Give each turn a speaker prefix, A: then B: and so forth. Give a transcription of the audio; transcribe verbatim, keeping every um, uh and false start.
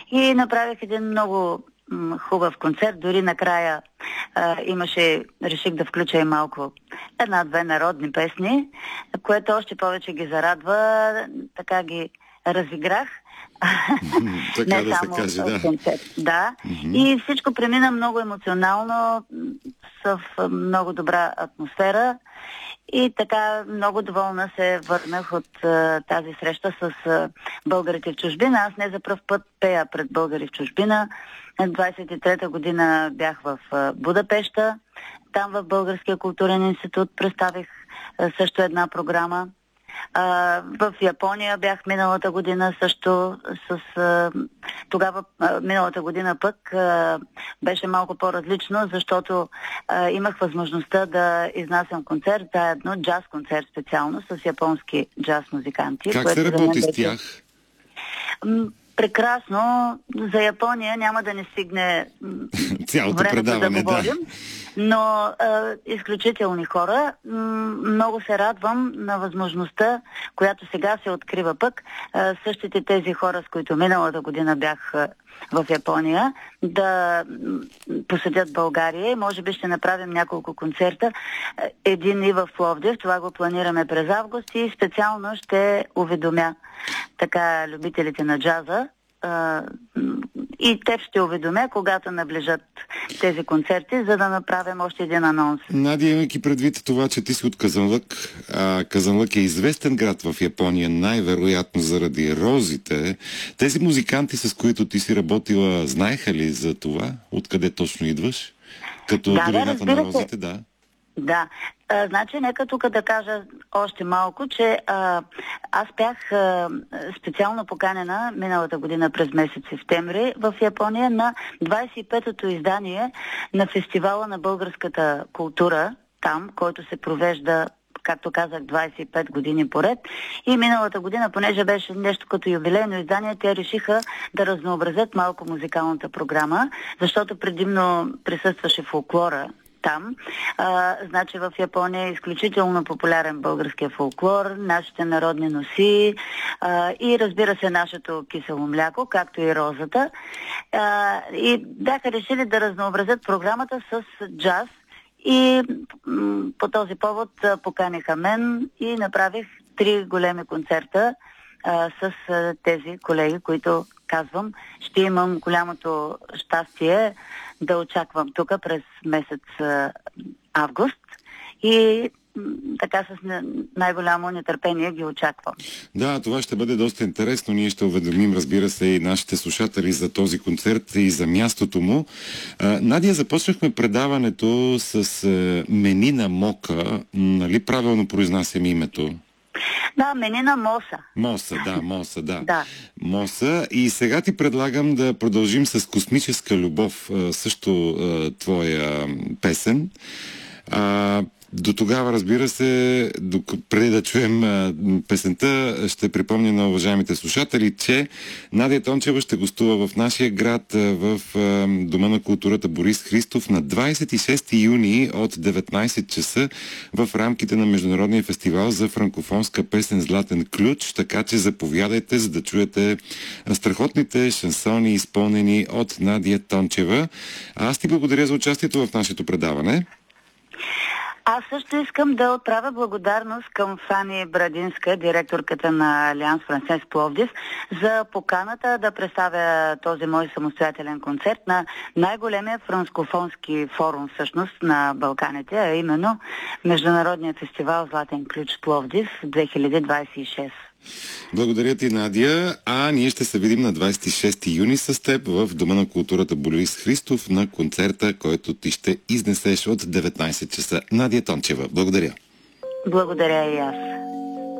A: и направих един много м, хубав концерт. Дори накрая а, имаше, реших да включа и малко една-две народни песни, което още повече ги зарадва. Така ги разиграх.
B: Така
A: Не
B: да
A: само
B: се каже, да.
A: концерт. Да.
B: Mm-hmm.
A: И всичко премина много емоционално, в много добра атмосфера. И така много доволна се върнах от а, тази среща с а, българите в чужбина. Аз не за пръв път пея пред българи в чужбина. двадесет и трета година бях в а, Будапеща. Там в Българския културен институт представих а, също една програма. А, в Япония бях миналата година също с... А, тогава, а, миналата година пък а, беше малко по-различно, защото а, имах възможността да изнасям концерт, заедно джаз концерт специално с японски джаз музиканти.
B: Как се работи с тях?
A: Прекрасно. За Япония няма да не стигне
B: цялото
A: времето
B: предаване,
A: да говорим, да. Но а, изключителни хора. М- много се радвам на възможността, която сега се открива пък. А, същите тези хора, с които миналата година бях а, в Япония, да м- посетят България и може би ще направим няколко концерта. Един и в Пловдив, това го планираме през август и специално ще уведомя така любителите на джаза, а, и те ще уведомя, когато наближат тези концерти, за да направим още един анонс.
B: Надя, имайки предвид това, че ти си от Казанлък, а Казанлък е известен град в Япония, най-вероятно заради розите. Тези музиканти, с които ти си работила, знаеха ли за това? Откъде точно идваш? Като
A: да,
B: долината
A: да,
B: на розите, да.
A: Да. А, значи, нека тук да кажа още малко, че а, аз бях а, специално поканена миналата година през месец септември в Япония на двадесет и петото издание на фестивала на българската култура там, който се провежда, както казах, двадесет и пет години поред. И миналата година, понеже беше нещо като юбилейно издание, те решиха да разнообразят малко музикалната програма, защото предимно присъстваше фолклора там. А, значи в Япония е изключително популярен българския фолклор, нашите народни носи а, и разбира се нашето кисело мляко, както и розата. А, и бяха решили да разнообразят програмата с джаз и м- по този повод а, поканиха мен и направих три големи концерта а, с а, тези колеги, които казвам, ще имам голямото щастие да очаквам тук през месец а, август и м, така с най-голямо нетърпение ги очаквам.
B: Да, това ще бъде доста интересно. Ние ще уведомим, разбира се, и нашите слушатели за този концерт и за мястото му. А, Надя, започнахме предаването с а, Менина Мока. Нали правилно произнасям името?
A: Да, Менина Моса.
B: Моса, да, Моса, да.
A: Да.
B: Моса. И сега ти предлагам да продължим с Космическа любов, също твоя песен. А, до тогава, разбира се, до, преди да чуем а, песента, ще припомня на уважаемите слушатели, че Надя Тончева ще гостува в нашия град а, в а, Дома на културата Борис Христов на двадесет и шести юни от деветнадесет часа в рамките на Международния фестивал за франкофонска песен Златен ключ, така че заповядайте, за да чуете страхотните шансони, изпълнени от Надя Тончева. Аз ти благодаря за участието в нашето предаване.
A: Аз също искам да отправя благодарност към Фани Брадинска, директорката на Алианс Франсес Пловдив, за поканата да представя този мой самостоятелен концерт на най-големия франкофонски форум всъщност на Балканите, а именно Международния фестивал Златен ключ Пловдив две хиляди двадесет и шеста.
B: Благодаря ти, Надя. А ние ще се видим на двадесет и шести юни с теб в Дома на културата Борис Христов на концерта, който ти ще изнесеш от деветнадесет часа. Надя Тончева, благодаря.
A: Благодаря и аз.